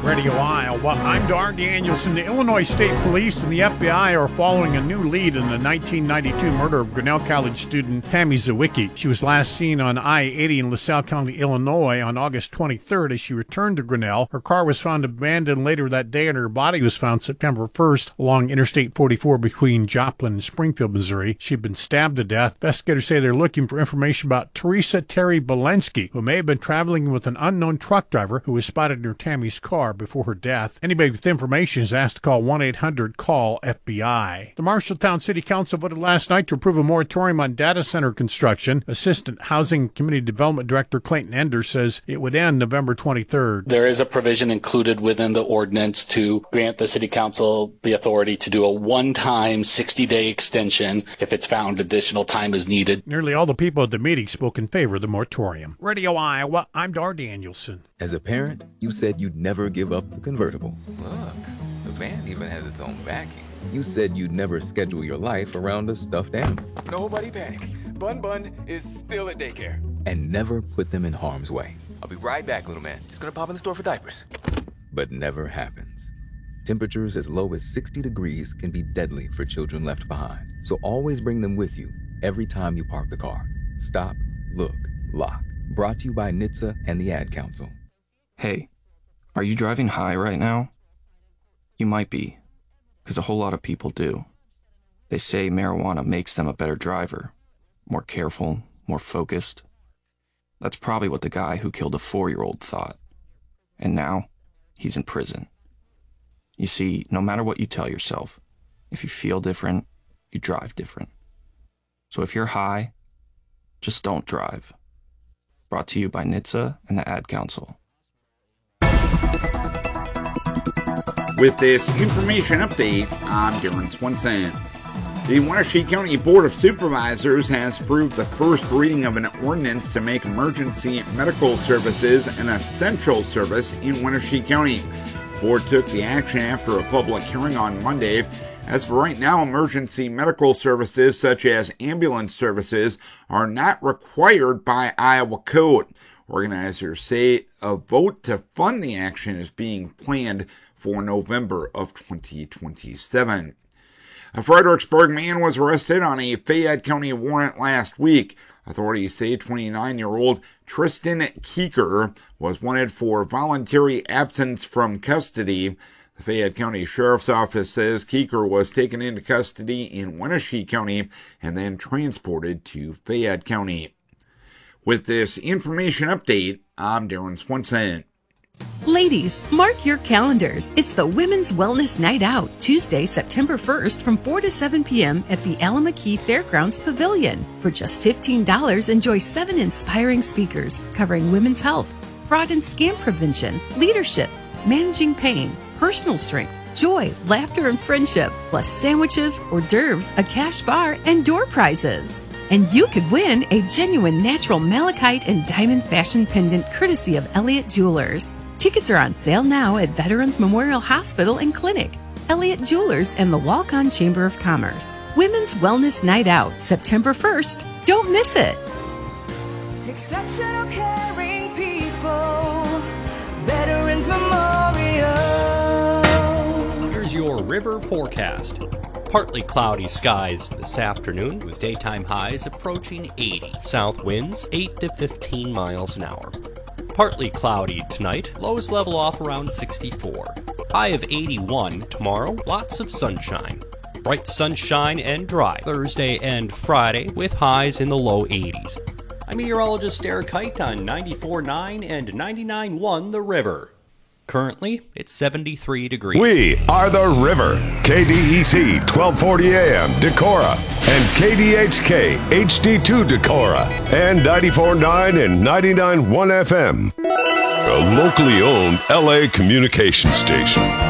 Radio Iowa. I'm Dar Danielson. The Illinois State Police and the FBI are following a new lead in the 1992 murder of Grinnell College student Tammy Zawicki. She was last seen on I-80 in LaSalle County, Illinois on August 23rd as she returned to Grinnell. Her car was found abandoned later that day and her body was found September 1st along Interstate 44 between Joplin and Springfield, Missouri. She'd been stabbed to death. Investigators say they're looking for information about Teresa Terry Bolensky, who may have been traveling with an unknown truck driver who was spotted near Tammy's car before her death. Anybody with information is asked to call 1-800-CALL-FBI. The Marshalltown City Council voted last night to approve a moratorium on data center construction. Assistant Housing and Community Development Director Clayton Ender says it would end November 23rd. There is a provision included within the ordinance to grant the City Council the authority to do a one-time 60-day extension if it's found additional time is needed. Nearly all the people at the meeting spoke in favor of the moratorium. Radio Iowa, I'm Dar Danielson. As a parent, you said you'd never give up the convertible. Look, the van even has its own backing. You said you'd never schedule your life around a stuffed animal. Nobody panic. Bun is still at daycare. And never put them in harm's way. I'll be right back, little man. Just gonna pop in the store for diapers. But never happens. Temperatures as low as 60 degrees can be deadly for children left behind. So always bring them with you every time you park the car. Stop, look, lock. Brought to you by NHTSA and the Ad Council. Hey, are you driving high right now? You might be, because a whole lot of people do. They say marijuana makes them a better driver, more careful, more focused. That's probably what the guy who killed a 4-year-old thought. And now, he's in prison. You see, no matter what you tell yourself, if you feel different, you drive different. So if you're high, just don't drive. Brought to you by NHTSA and the Ad Council. With this information update, I'm Darren Swenson. The Wenatchee County Board of Supervisors has approved the first reading of an ordinance to make emergency medical services an essential service in Wenatchee County. The board took the action after a public hearing on Monday. As for right now, emergency medical services such as ambulance services are not required by Iowa code. Organizers say a vote to fund the action is being planned for November of 2027. A Fredericksburg man was arrested on a Fayette County warrant last week. Authorities say 29-year-old Tristan Keeker was wanted for voluntary absence from custody. The Fayette County Sheriff's Office says Keeker was taken into custody in Wenatchee County and then transported to Fayette County. With this information update, I'm Darren Swenson. Ladies, mark your calendars. It's the Women's Wellness Night Out, Tuesday, September 1st from 4 to 7 p.m. at the Allamakee Fairgrounds Pavilion. For just $15, enjoy 7 inspiring speakers covering women's health, fraud and scam prevention, leadership, managing pain, personal strength, joy, laughter, and friendship, plus sandwiches, hors d'oeuvres, a cash bar, and door prizes. And you could win a genuine natural malachite and diamond fashion pendant courtesy of Elliott Jewelers. Tickets are on sale now at Veterans Memorial Hospital and Clinic, Elliott Jewelers, and the Walk-On Chamber of Commerce. Women's Wellness Night Out, September 1st. Don't miss it. Exceptional caring people, Veterans Memorial. Here's your river forecast. Partly cloudy skies this afternoon with daytime highs approaching 80. South winds 8 to 15 miles an hour. Partly cloudy tonight, lows level off around 64. High of 81 tomorrow, lots of sunshine. Bright sunshine and dry Thursday and Friday with highs in the low 80s. I'm meteorologist Eric Height on 94.9 and 99.1 The River. Currently, it's 73 degrees. We are The River. KDEC 1240 AM Decorah and KDHK HD2 Decorah and 94.9 and 99.1 FM. A locally owned LA communication station.